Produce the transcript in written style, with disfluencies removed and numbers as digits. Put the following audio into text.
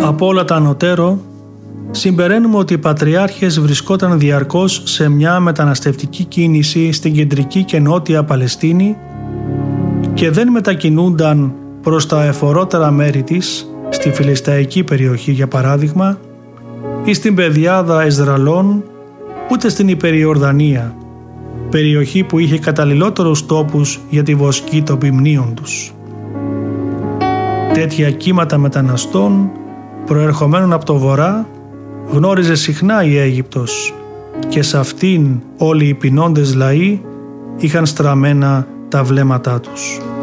Από όλα τα ανωτέρω, συμπεραίνουμε ότι οι πατριάρχες βρισκόταν διαρκώς σε μια μεταναστευτική κίνηση στην κεντρική και νότια Παλαιστίνη και δεν μετακινούνταν προς τα εφορότερα μέρη της, στη Φιλισταϊκή περιοχή για παράδειγμα, ή στην πεδιάδα Εσδραλών, ούτε στην Υπεριορδανία, περιοχή που είχε καταλληλότερους τόπους για τη βοσκή των ποιμνίων τους. Τέτοια κύματα μεταναστών, προερχομένων από το βορρά, γνώριζε συχνά η Αίγυπτος και σε αυτήν όλοι οι πεινώντες λαοί είχαν στραμμένα τα βλέμματά τους.